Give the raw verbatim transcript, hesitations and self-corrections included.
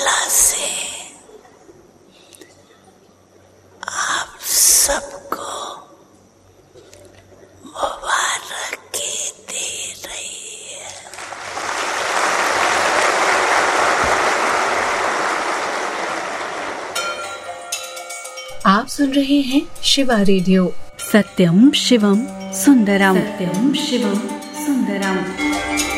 माला से आप सबको मुबारकी दे रही है। आप सुन रहे हैं शिवा रेडियो। सत्यम शिवम सुंदरम। सत्यम शिवम सुंदरम।